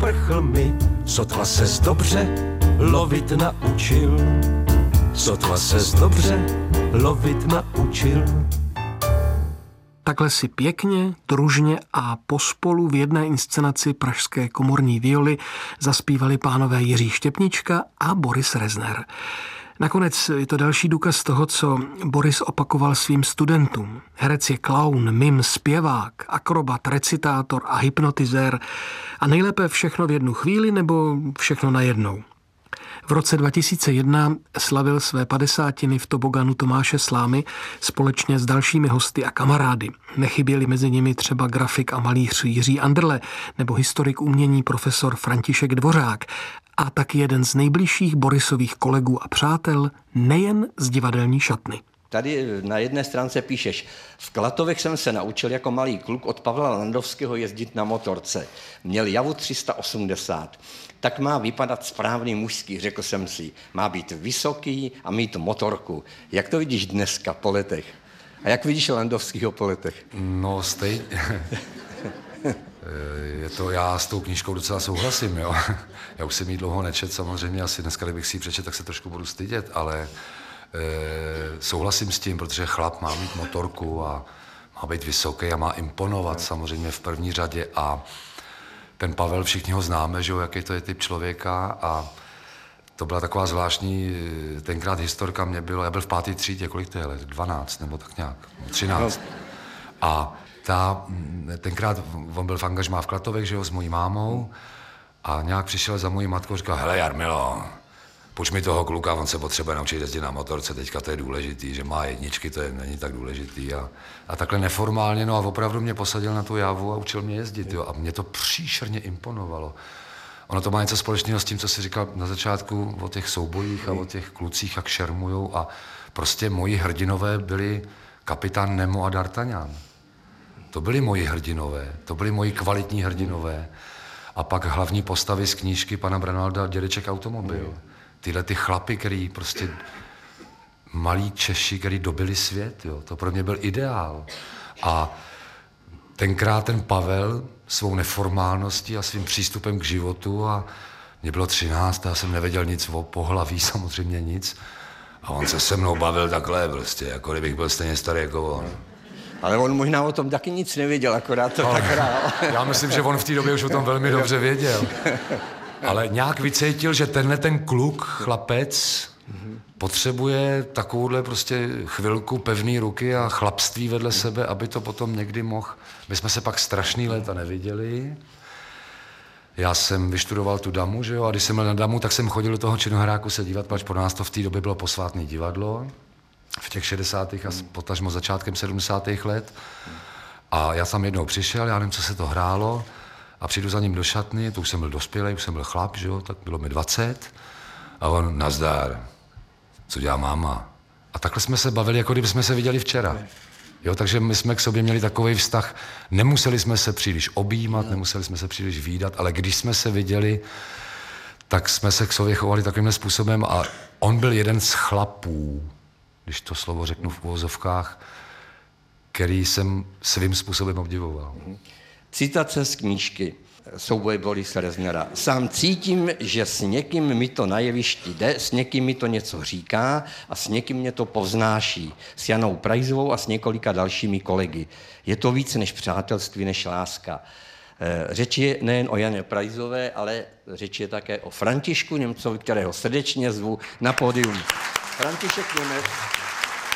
uprchl mi, sotva ses dobře lovit naučil. Sotva ses dobře lovit naučil. Takhle si pěkně, družně a pospolu v jedné inscenaci Pražské komorní violy zaspívali pánové Jiří Štěpnička a Boris Rezner. Nakonec je to další důkaz toho, co Boris opakoval svým studentům. Herec je klaun, mim, zpěvák, akrobat, recitátor a hypnotizér a nejlépe všechno v jednu chvíli nebo všechno najednou. V roce 2001 slavil své 50. v toboganu Tomáše Slámy společně s dalšími hosty a kamarády. Nechyběli mezi nimi třeba grafik a malíř Jiří Anderle nebo historik umění profesor František Dvořák a taky jeden z nejbližších Borisových kolegů a přátel nejen z divadelní šatny. Tady na jedné stránce píšeš, v Klatovech jsem se naučil jako malý kluk od Pavla Landovského jezdit na motorce. Měl javu 380. Tak má vypadat správný mužský, řekl jsem si. Má být vysoký a mít motorku. Jak to vidíš dneska po letech? A jak vidíš Landovského po letech? No stejně. Já s tou knížkou docela souhlasím, jo. Já už jsem jí dlouho nečet, samozřejmě asi dneska, kdybych si ji přečet, tak se trošku budu stydět, ale souhlasím s tím, protože chlap má mít motorku a má být vysoký a má imponovat samozřejmě v první řadě a ten Pavel, všichni ho známe, že jo, jaký to je typ člověka a to byla taková zvláštní, tenkrát historka mě bylo, já byl v 5. třídě, kolik to je let, 12 nebo tak nějak, 13. A tenkrát on byl v angažmá v Klatovech, že jo, s mojí mámou a nějak přišel za mojí matkou a říkal, hele Jarmilo, puč mi toho kluka, on se potřebuje naučit jezdit na motorce, teďka to je důležitý, že má jedničky, to není tak důležitý. A takhle neformálně, no a opravdu mě posadil na tu jávu a učil mě jezdit, jo. A mě to příšerně imponovalo. Ono to má něco společného s tím, co jsi říkal na začátku o těch soubojích a o těch klucích, jak šermujou a prostě moji hrdinové byli kapitán Nemo a D'Artagnan. To byli moji hrdinové, to byli moji kvalitní hrdinové. A pak hlavní postavy z knížky pana Branalda Dědeček automobil. Tyhle ty chlapy, který prostě malí Češi, který dobili svět, jo. To pro mě byl ideál. A tenkrát ten Pavel svou neformálností a svým přístupem k životu a mě bylo 13 a já jsem nevěděl nic o pohlaví, samozřejmě nic. A on se se mnou bavil takhle prostě, jako kdybych byl stejně starý jako on. Ale on možná o tom taky nic nevěděl, akorát to tak hrál. Já myslím, že on v té době už o tom velmi dobře věděl. Ale nějak vycítil, že tenhle ten kluk, chlapec, potřebuje takovouhle prostě chvilku pevný ruky a chlapství vedle sebe, aby to potom někdy mohl. My jsme se pak strašný léta neviděli. Já jsem vyštudoval tu Damu, že jo, a když jsem byl na Damu, tak jsem chodil do toho Činohráku se dívat, pač pro nás to v té době bylo posvátné divadlo, v těch 60. a potažmo začátkem 70. let. A já tam jednou přišel, já nevím, co se to hrálo, a přijdu za ním do šatny, to už jsem byl dospělej, už jsem byl chlap, že jo, tak bylo mi 20. A on, nazdar, co dělá máma? A takhle jsme se bavili, jako kdyby jsme se viděli včera. Jo, takže my jsme k sobě měli takový vztah, nemuseli jsme se příliš objímat, nemuseli jsme se příliš vídat, ale když jsme se viděli, tak jsme se k sobě chovali takovýmhle způsobem a on byl jeden z chlapů, když to slovo řeknu v uvozovkách, který jsem svým způsobem obdivoval. Citace z knížky Souboje Borise Reznera. Sám cítím, že s někým mi to na jevišti jde, s někým mi to něco říká a s někým mě to povznáší. S Janou Prajzovou a s několika dalšími kolegy. Je to víc než přátelství, než láska. Řeč je nejen o Janě Prajzové, ale řeč je také o Františku Němcovi, kterého srdečně zvu na pódium. František Němec.